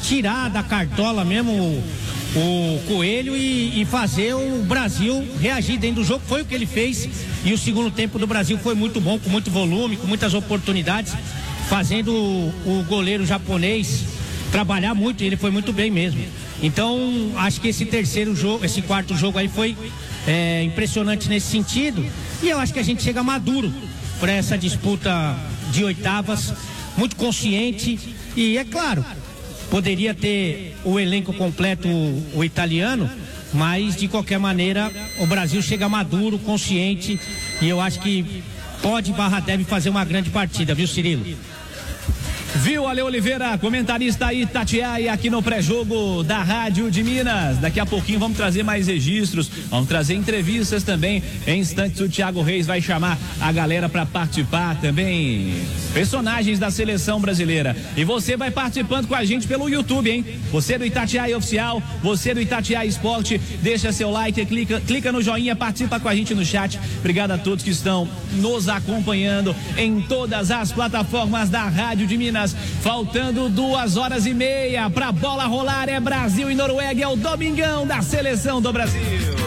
tirar da cartola mesmo o Coelho e fazer o Brasil reagir dentro do jogo. Foi o que ele fez, e o segundo tempo do Brasil foi muito bom, com muito volume, com muitas oportunidades, fazendo o goleiro japonês trabalhar muito, e ele foi muito bem mesmo. Então acho que esse quarto jogo aí foi impressionante nesse sentido, e eu acho que a gente chega maduro para essa disputa de oitavas, muito consciente, e é claro, poderia ter o elenco completo, o italiano, mas de qualquer maneira o Brasil chega maduro, consciente, e eu acho que deve fazer uma grande partida, viu, Cirilo? Viu, Ale Oliveira, comentarista Itatiaia aqui no pré-jogo da Rádio de Minas. Daqui a pouquinho vamos trazer mais registros, vamos trazer entrevistas também. Em instantes o Thiago Reis vai chamar a galera para participar também, personagens da seleção brasileira. E você vai participando com a gente pelo YouTube, hein? Você do Itatiaia Oficial, você do Itatiaia Esporte, deixa seu like, clica no joinha, participa com a gente no chat. Obrigado a todos que estão nos acompanhando em todas as plataformas da Rádio de Minas. Faltando 2h30 pra bola rolar, é Brasil e Noruega, é o domingão da seleção do Brasil.